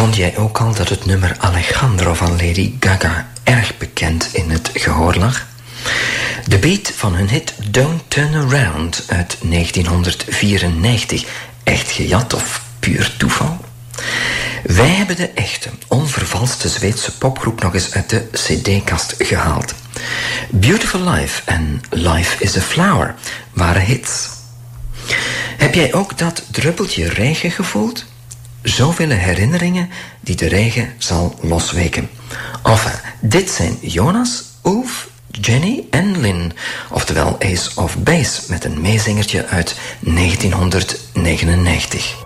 Vond jij ook al dat het nummer Alejandro van Lady Gaga erg bekend in het gehoor lag? De beat van hun hit Don't Turn Around uit 1994. Echt gejat of puur toeval? Wij hebben de echte, onvervalste Zweedse popgroep nog eens uit de cd-kast gehaald. Beautiful Life en Life is a Flower waren hits. Heb jij ook dat druppeltje regen gevoeld? Zoveel herinneringen die de regen zal losweken. Enfin, dit zijn Jonas, Ulf, Jenny en Lynn, oftewel Ace of Base met een meezingertje uit 1999.